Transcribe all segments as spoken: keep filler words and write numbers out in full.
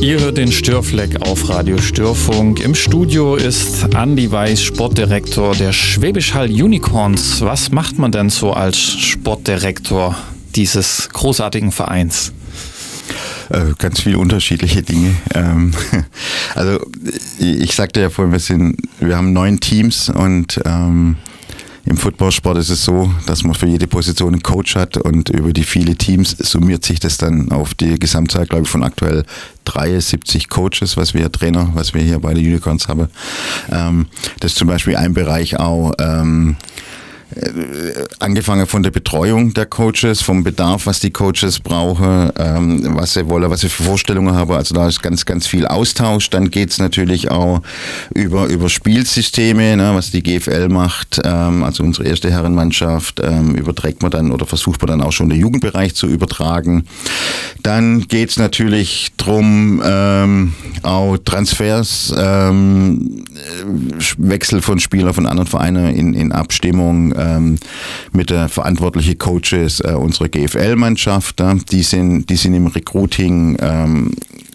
Ihr hört den Störfleck auf Radio Störfunk. Im Studio ist Andi Weiß, Sportdirektor der Schwäbisch Hall Unicorns. Was macht man denn so als Sportdirektor dieses großartigen Vereins? Äh, ganz viele unterschiedliche Dinge. Ähm, also ich sagte ja vorhin, wir sind, wir haben neun Teams und ähm, im Footballsport ist es so, dass man für jede Position einen Coach hat und über die viele Teams summiert sich das dann auf die Gesamtzahl, glaube ich, von aktuell dreiundsiebzig Coaches, was wir Trainer, was wir hier bei den Unicorns haben. Ähm, das ist zum Beispiel ein Bereich auch, ähm, angefangen von der Betreuung der Coaches, vom Bedarf, was die Coaches brauchen, ähm, was sie wollen, was sie für Vorstellungen haben. Also da ist ganz, ganz viel Austausch. Dann geht's natürlich auch über, über Spielsysteme, ne, was die G F L macht. Ähm, also unsere erste Herrenmannschaft ähm, überträgt man dann oder versucht man dann auch schon den Jugendbereich zu übertragen. Dann geht's natürlich drum, ähm, auch Transfers, ähm, Wechsel von Spielern von anderen Vereinen in, in Abstimmung ähm, mit der verantwortlichen Coaches äh, unserer G F L-Mannschaft. Äh, die sind, die sind im Recruiting ähm,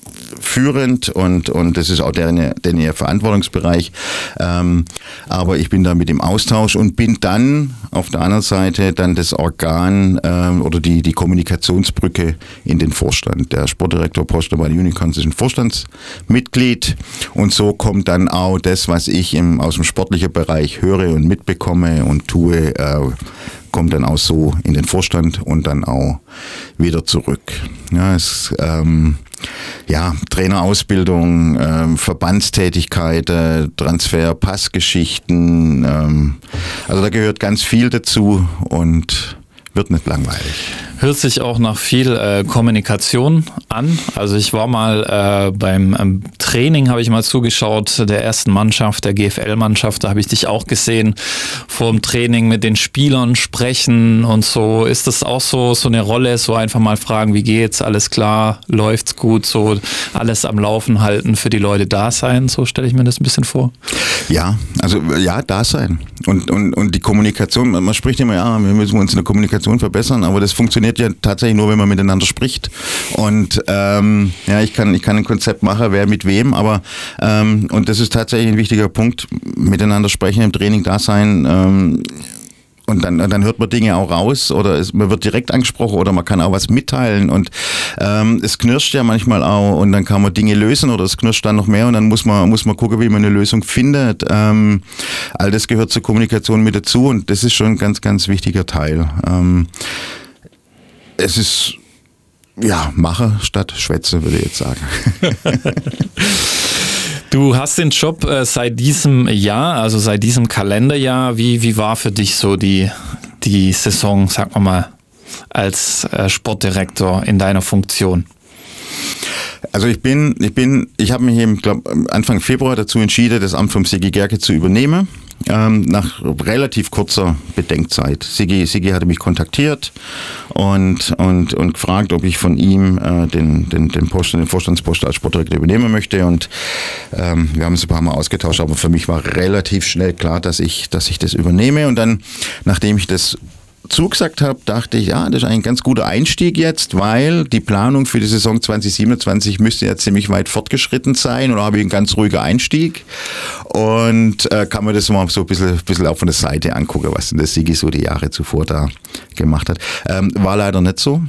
führend und, und das ist auch deren, deren ihr Verantwortungsbereich. Ähm, aber ich bin da mit im Austausch und bin dann auf der anderen Seite dann das Organ ähm, oder die, die Kommunikationsbrücke in den Vorstand. Der Sportdirektor Poster bei den Unicorns ist ein Vorstandsmitglied und so kommt dann auch das, was ich im, aus dem sportlichen Bereich höre und mitbekomme und tue, äh, kommt dann auch so in den Vorstand und dann auch wieder zurück. Ja, es ähm, ja, Trainerausbildung, ähm, Verbandstätigkeit, äh, Transfer, Passgeschichten, ähm, also da gehört ganz viel dazu und wird nicht langweilig. Hört sich auch nach viel äh, Kommunikation an. Also ich war mal äh, beim ähm, Training, habe ich mal zugeschaut, der ersten Mannschaft, der G F L-Mannschaft, da habe ich dich auch gesehen, vor dem Training mit den Spielern sprechen und so. Ist das auch so, so eine Rolle, so einfach mal fragen, wie geht's, alles klar, läuft's gut, so alles am Laufen halten, für die Leute da sein, so stelle ich mir das ein bisschen vor. Ja, also ja, da sein. Und, und, und die Kommunikation, man spricht immer, ja, wir müssen uns in der Kommunikation verbessern, aber das funktioniert ja tatsächlich nur, wenn man miteinander spricht. Und ähm, ja, ich kann, ich kann ein Konzept machen, wer mit wem, aber ähm, und das ist tatsächlich ein wichtiger Punkt, miteinander sprechen, im Training da sein. Ähm, Und dann, dann hört man Dinge auch raus oder es, man wird direkt angesprochen oder man kann auch was mitteilen und ähm, es knirscht ja manchmal auch und dann kann man Dinge lösen oder es knirscht dann noch mehr und dann muss man muss man gucken, wie man eine Lösung findet. Ähm, all das gehört zur Kommunikation mit dazu und das ist schon ein ganz, ganz wichtiger Teil. Ähm, es ist ja Mache statt Schwätze, würde ich jetzt sagen. Du hast den Job äh, seit diesem Jahr, also seit diesem Kalenderjahr. Wie, wie war für dich so die, die Saison, sagen wir mal, als äh, Sportdirektor in deiner Funktion? Also ich bin, ich bin, ich habe mich eben, glaub, Anfang Februar dazu entschieden, das Amt vom Sigi Gerke zu übernehmen. Ähm, nach relativ kurzer Bedenkzeit. Sigi, Sigi hatte mich kontaktiert und, und, und gefragt, ob ich von ihm äh, den, den, den, Posten, den Vorstandsposten als Sportdirektor übernehmen möchte und ähm, wir haben uns ein paar Mal ausgetauscht, aber für mich war relativ schnell klar, dass ich, dass ich das übernehme und dann, nachdem ich das zugesagt habe, dachte ich, ja, das ist eigentlich ein ganz guter Einstieg jetzt, weil die Planung für die Saison zwanzig siebenundzwanzig müsste ja ziemlich weit fortgeschritten sein oder habe ich einen ganz ruhigen Einstieg und äh, kann mir das mal so ein bisschen, bisschen auch von der Seite angucken, was denn der Sigi so die Jahre zuvor da gemacht hat. Ähm, war leider nicht so.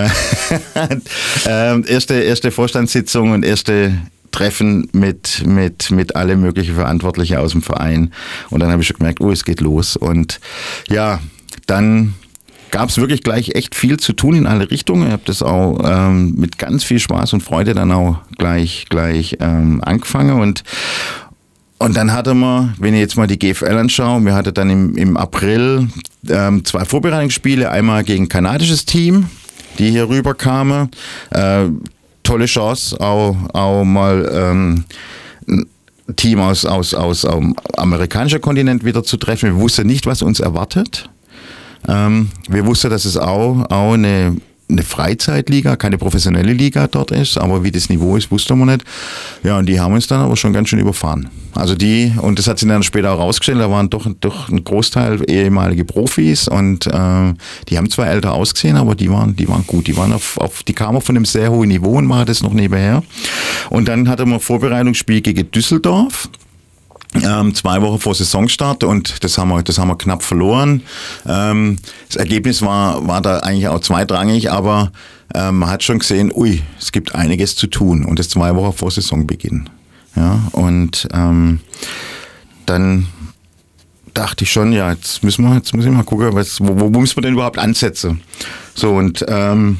ähm, erste, erste Vorstandssitzung und erste Treffen mit, mit, mit alle möglichen Verantwortlichen aus dem Verein und dann habe ich schon gemerkt, oh, es geht los und ja, dann gab es wirklich gleich echt viel zu tun in alle Richtungen. Ich habe das auch ähm, mit ganz viel Spaß und Freude dann auch gleich, gleich ähm, angefangen. Und, und dann hatte man, wenn ich jetzt mal die G F L anschaue, wir hatten dann im, im April ähm, zwei Vorbereitungsspiele. Einmal gegen ein kanadisches Team, die hier rüber kamen. Äh, tolle Chance, auch, auch mal ähm, Team aus, aus, aus, aus dem amerikanischen Kontinent wieder zu treffen. Wir wussten nicht, was uns erwartet. Ähm, wir wussten, dass es auch, auch eine, eine Freizeitliga, keine professionelle Liga dort ist, aber wie das Niveau ist, wusste man nicht. Ja, und die haben uns dann aber schon ganz schön überfahren. Also die, und das hat sich dann später auch rausgestellt, da waren doch, doch ein Großteil ehemalige Profis und äh, die haben zwar älter ausgesehen, aber die waren, die waren gut. Die waren auf, auf, die kamen von einem sehr hohen Niveau und machen das noch nebenher. Und dann hatte man Vorbereitungsspiel gegen Düsseldorf. Ähm, zwei Wochen vor Saisonstart und das haben wir, das haben wir knapp verloren. Ähm, das Ergebnis war, war da eigentlich auch zweitrangig, aber ähm, man hat schon gesehen, ui, es gibt einiges zu tun und das zwei Wochen vor Saisonbeginn. Ja, und ähm, dann dachte ich schon, ja, jetzt müssen wir, jetzt muss ich mal gucken, was, wo, wo müssen wir denn überhaupt ansetzen? So und ähm,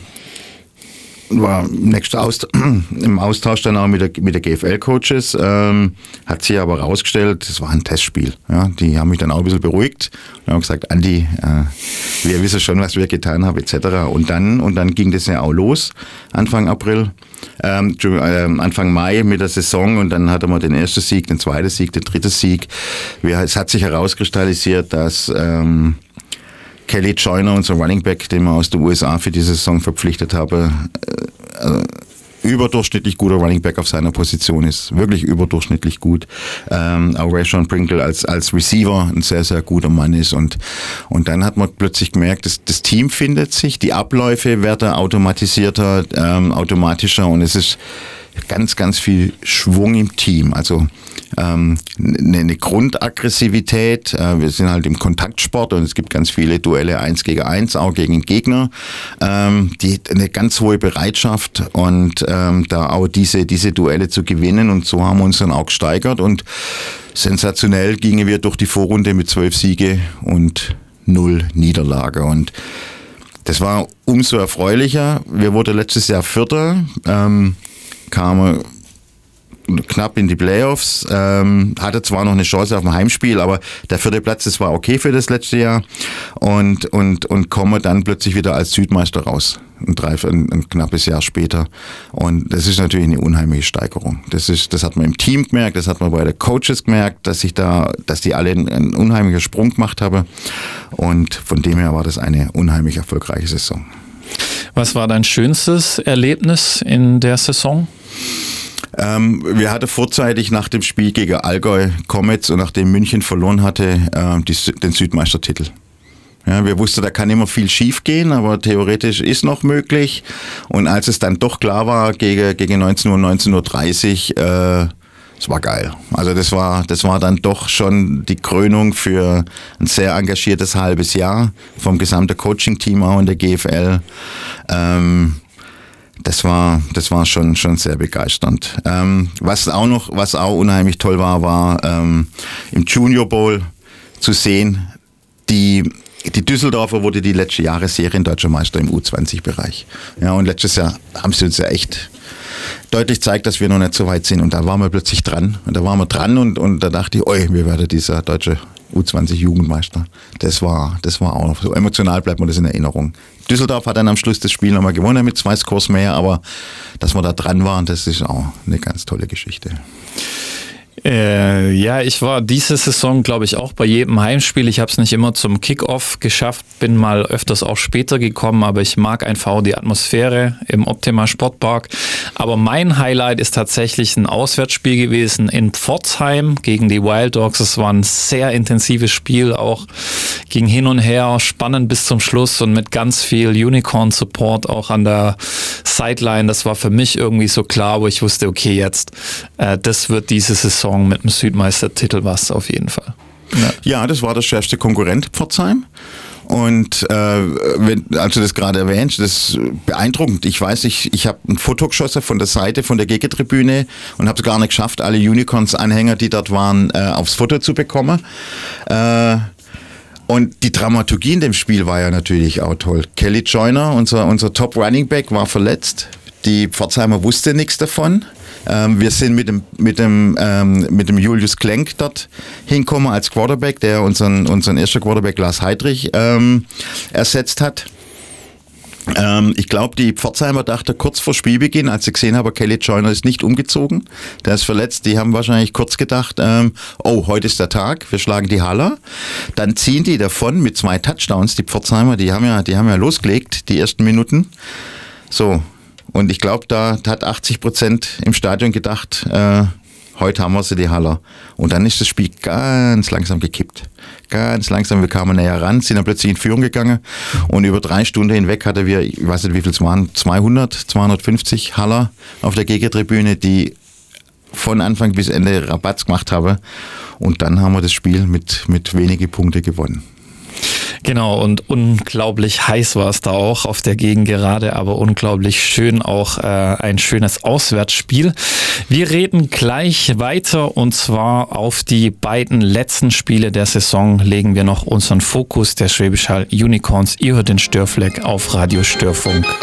war nächster Aust- im Austausch dann auch mit der, mit der G F L-Coaches, ähm, hat sich aber rausgestellt, das war ein Testspiel. Ja, die haben mich dann auch ein bisschen beruhigt und haben gesagt, Andi, äh, wir wissen schon, was wir getan haben, et cetera. Und dann, und dann ging das ja auch los, Anfang April, ähm, äh, Anfang Mai mit der Saison und dann hatten wir den ersten Sieg, den zweiten Sieg, den dritten Sieg. Wir, es hat sich herauskristallisiert, dass ähm, Kelly Joyner, unser Running Back, den wir aus den U S A für diese Saison verpflichtet haben, äh, überdurchschnittlich guter Running Back auf seiner Position ist. Wirklich überdurchschnittlich gut. Ähm, auch Rashawn Pringle als, als Receiver ein sehr, sehr guter Mann ist. Und, und dann hat man plötzlich gemerkt, dass das Team findet sich, die Abläufe werden automatisierter, ähm, automatischer und es ist ganz, ganz viel Schwung im Team. Also ähm, eine, eine Grundaggressivität. Äh, wir sind halt im Kontaktsport und es gibt ganz viele Duelle eins gegen eins, auch gegen Gegner. Ähm, die, eine ganz hohe Bereitschaft und ähm, da auch diese, diese Duelle zu gewinnen und so haben wir uns dann auch gesteigert und sensationell gingen wir durch die Vorrunde mit zwölf Siege und null Niederlage und das war umso erfreulicher. Wir wurden letztes Jahr Vierter, ähm, kamen knapp in die Playoffs, ähm, hatte zwar noch eine Chance auf ein Heimspiel, aber der vierte Platz, das war okay für das letzte Jahr und, und, und kommen dann plötzlich wieder als Südmeister raus, ein, drei, ein, ein knappes Jahr später und das ist natürlich eine unheimliche Steigerung. Das ist, das hat man im Team gemerkt, das hat man bei den Coaches gemerkt, dass ich da, dass die alle einen, einen unheimlichen Sprung gemacht haben und von dem her war das eine unheimlich erfolgreiche Saison. Was war dein schönstes Erlebnis in der Saison? Ähm, wir hatten vorzeitig nach dem Spiel gegen Allgäu Comets und nachdem München verloren hatte, äh, die, den Südmeistertitel. Ja, wir wussten, da kann immer viel schief gehen, aber theoretisch ist noch möglich. Und als es dann doch klar war, gegen, gegen neunzehn Uhr, neunzehn Uhr dreißig, äh, es war geil. Also das war, das war dann doch schon die Krönung für ein sehr engagiertes halbes Jahr vom gesamten Coaching-Team auch in der G F L. Ähm, Das war, das war schon, schon sehr begeisternd. Ähm, was auch noch, was auch unheimlich toll war, war ähm, im Junior Bowl zu sehen, die, die Düsseldorfer wurde die letzte Jahre Seriendeutscher Meister im U zwanzig Bereich. Ja, und letztes Jahr haben sie uns ja echt deutlich gezeigt, dass wir noch nicht so weit sind. Und da waren wir plötzlich dran. Und da waren wir dran und, und da dachte ich, oi, wir werden dieser deutsche U zwanzig Jugendmeister. Das war, das war auch noch so emotional, bleibt mir das in Erinnerung. Düsseldorf hat dann am Schluss das Spiel nochmal gewonnen mit zwei Scores mehr, aber dass wir da dran waren, das ist auch eine ganz tolle Geschichte. Äh, ja, ich war diese Saison, glaube ich, auch bei jedem Heimspiel. Ich habe es nicht immer zum Kickoff geschafft, bin mal öfters auch später gekommen, aber ich mag einfach auch die Atmosphäre im Optima Sportpark. Aber mein Highlight ist tatsächlich ein Auswärtsspiel gewesen in Pforzheim gegen die Wild Dogs. Es war ein sehr intensives Spiel, auch ging hin und her, spannend bis zum Schluss und mit ganz viel Unicorn-Support auch an der Sideline. Das war für mich irgendwie so klar, wo ich wusste, okay, jetzt, äh, das wird diese Saison mit dem Südmeistertitel was auf jeden Fall. Ja, ja, das war der schärfste Konkurrent Pforzheim. Und äh, wenn, als du das gerade erwähnst, das ist beeindruckend. Ich weiß, ich, ich habe ein Foto geschossen von der Seite, von der Gegentribüne und habe es gar nicht geschafft, alle Unicorns-Anhänger, die dort waren, äh, aufs Foto zu bekommen. Äh, und die Dramaturgie in dem Spiel war ja natürlich auch toll. Kelly Joyner, unser, unser Top-Running-Back, war verletzt. Die Pforzheimer wusste nichts davon. Ähm, wir sind mit dem, mit dem, ähm, mit dem Julius Klenk dort hinkommen als Quarterback, der unseren, unseren ersten Quarterback Lars Heidrich ähm, ersetzt hat. Ähm, ich glaube, die Pforzheimer dachte kurz vor Spielbeginn, als sie gesehen haben, Kelly Joyner ist nicht umgezogen, der ist verletzt, die haben wahrscheinlich kurz gedacht, ähm, oh, heute ist der Tag, wir schlagen die Haller. Dann ziehen die davon mit zwei Touchdowns, die Pforzheimer, die haben ja, die haben ja losgelegt, die ersten Minuten. So, und ich glaube, da hat achtzig Prozent im Stadion gedacht, äh, heute haben wir sie, die Haller. Und dann ist das Spiel ganz langsam gekippt. Ganz langsam, wir kamen näher ran, sind dann plötzlich in Führung gegangen und über drei Stunden hinweg hatten wir, ich weiß nicht wie viel es waren, zweihundert, zweihundertfünfzig Haller auf der Gegentribüne, die von Anfang bis Ende Rabatz gemacht haben. Und dann haben wir das Spiel mit, mit wenigen Punkten gewonnen. Genau, und unglaublich heiß war es da auch auf der Gegengerade, aber unglaublich schön auch äh, ein schönes Auswärtsspiel. Wir reden gleich weiter und zwar auf die beiden letzten Spiele der Saison legen wir noch unseren Fokus der Schwäbisch Hall Unicorns. Ihr hört den Störfleck auf Radio Störfunk.